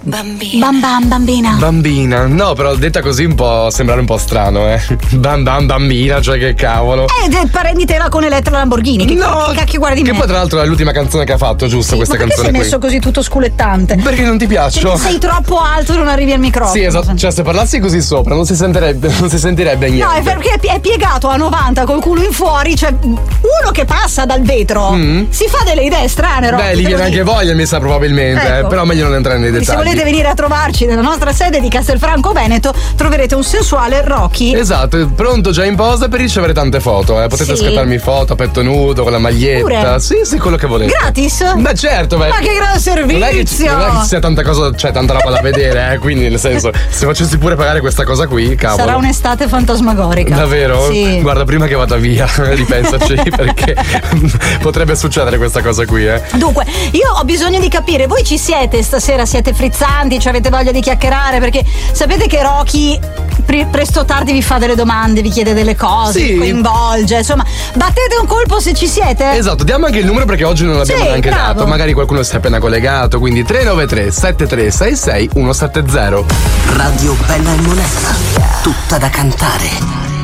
Bambina. Bambina, no, però detta così un po' sembrare un po' strano, bambina, cioè che cavolo. Prenditela con Elettra Lamborghini. Che cacchio guardi Che me? poi tra l'altro è l'ultima canzone che ha fatto, giusto? Sì, questa ma canzone sei qui. messo così tutto sculettante? Perché non ti piaccio? Perché sei troppo alto e non arrivi al microfono. Sì, esatto. Cioè, se parlassi così sopra non si sentirebbe niente. No, è perché è piegato a 90 col culo in fuori. Cioè, uno che passa dal vetro si fa delle idee strane, Rocky. Beh, gli viene anche voglia, mi sa probabilmente, Ecco. però meglio non entrare nei dettagli. Se volete venire a trovarci nella nostra sede di Castelfranco Veneto, troverete un sensuale Rocky. Esatto, pronto già in posa per ricevere tante foto. Potete Sì. scattarmi foto a petto nudo con la maglietta. Pure? Sì, quello che volete. Gratis? Beh, certo, beh. Ma che gran servizio! Non è che ci sia tanta cosa, cioè tanta roba da vedere, quindi nel senso, se facessi pure pagare questa cosa qui, cavolo. Sarà un'estate fantasmagorica. Davvero? Sì. Guarda, prima che vada via, ripensaci, perché potrebbe succedere questa cosa qui, Dunque, io ho bisogno di capire, voi ci siete stasera, siete frizzanti, cioè avete voglia di chiacchierare, perché sapete che Rocky presto o tardi vi fa delle domande, vi chiede delle cose, Sì. vi coinvolge, insomma, battete un colpo se ci siete. Esatto, diamo anche il numero perché oggi non l'abbiamo Sì, neanche bravo. dato, magari qualcuno si è appena collegato, quindi 393 7366 170. Radio Bella e Monella, tutta da cantare.